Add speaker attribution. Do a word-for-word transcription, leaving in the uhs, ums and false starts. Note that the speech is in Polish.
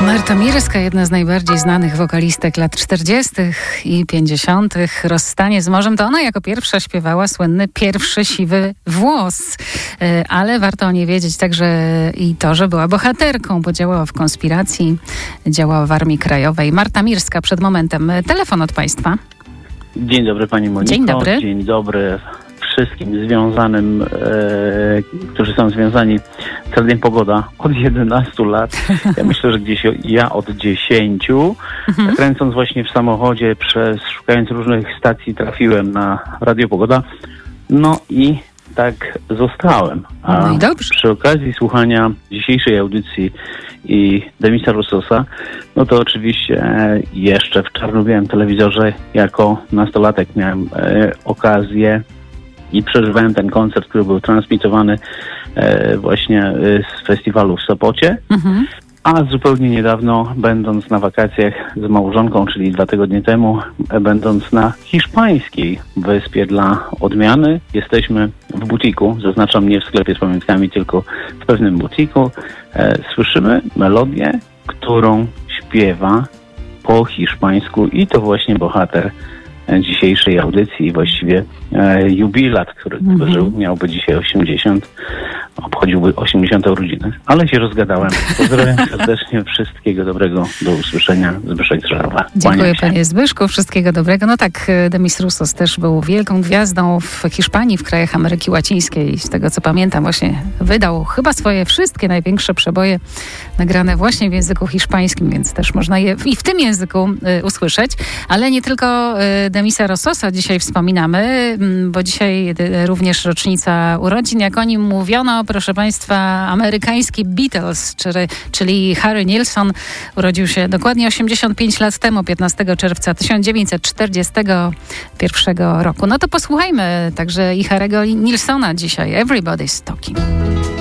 Speaker 1: Marta Mirska, jedna z najbardziej znanych wokalistek lat czterdziestych i pięćdziesiątych. Rozstanie z morzem to ona jako pierwsza śpiewała słynny Pierwszy siwy włos. Ale warto o niej wiedzieć także i to, że była bohaterką, bo działała w konspiracji, działała w Armii Krajowej. Marta Mirska przed momentem. Telefon od państwa.
Speaker 2: Dzień dobry pani Moniko.
Speaker 1: Dzień dobry.
Speaker 2: Dzień dobry wszystkim związanym, e, którzy są związani z Radiem Pogoda od jedenastu lat. Ja myślę, że gdzieś ja od dziesięciu. Mhm. Kręcąc właśnie w samochodzie, przez, szukając różnych stacji, trafiłem na Radio Pogoda. No i tak zostałem. A
Speaker 1: no i dobrze.
Speaker 2: Przy okazji słuchania dzisiejszej audycji i Demisa Rossosa, no to oczywiście jeszcze w czarno-białym telewizorze jako nastolatek miałem e, okazję i przeżywałem ten koncert, który był transmitowany e, właśnie e, z festiwalu w Sopocie. Mhm. A zupełnie niedawno, będąc na wakacjach z małżonką, czyli dwa tygodnie temu, e, będąc na hiszpańskiej wyspie dla odmiany, jesteśmy w butiku, zaznaczam nie w sklepie z pamiątkami, tylko w pewnym butiku, e, słyszymy melodię, którą śpiewa po hiszpańsku i to właśnie bohater dzisiejszej audycji, właściwie e, jubilat, który mm-hmm. żył, miałby dzisiaj osiemdziesiąt, obchodziłby osiemdziesiąte urodziny. Ale się rozgadałem. Pozdrawiam serdecznie, wszystkiego dobrego, do usłyszenia. Zbyszek z Żarowa.
Speaker 1: Dziękuję panie Zbyszku, wszystkiego dobrego. No tak, Demis Roussos też był wielką gwiazdą w Hiszpanii, w krajach Ameryki Łacińskiej. Z tego co pamiętam, właśnie wydał chyba swoje wszystkie największe przeboje nagrane właśnie w języku hiszpańskim, więc też można je i w tym języku y, usłyszeć. Ale nie tylko y, Demisa Roussosa dzisiaj wspominamy, bo dzisiaj również rocznica urodzin. Jak o nim mówiono, proszę państwa, amerykański Beatles, czyli, czyli Harry Nilsson, urodził się dokładnie osiemdziesiąt pięć lat temu, piętnastego czerwca tysiąc dziewięćset czterdziestego pierwszego roku. No to posłuchajmy także i Harry'ego Nilssona dzisiaj. Everybody's Talking.